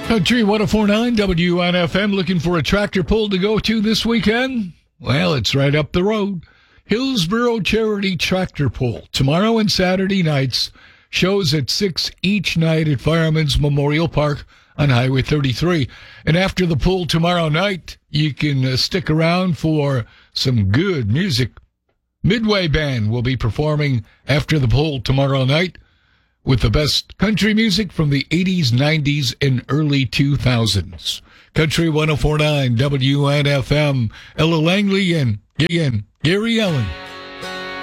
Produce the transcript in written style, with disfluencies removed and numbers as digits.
Country 1049 WNFM, looking for a tractor pull to go to this weekend? Well, it's right up the road. Hillsboro Charity Tractor Pull. Tomorrow and Saturday nights. Shows at 6 each night at Fireman's Memorial Park on Highway 33. And after the pull tomorrow night, you can stick around for some good music. Midway Band will be performing after the pull tomorrow night with the best country music from the 80s, 90s, and early 2000s. Country 1049 WNFM, Ella Langley and Gary Allen.